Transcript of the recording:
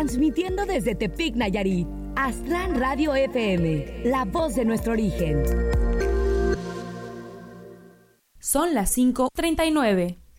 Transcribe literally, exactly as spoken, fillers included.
Transmitiendo desde Tepic, Nayarit. Aztlán Radio F M, la voz de nuestro origen. Son las cinco treinta y nueve.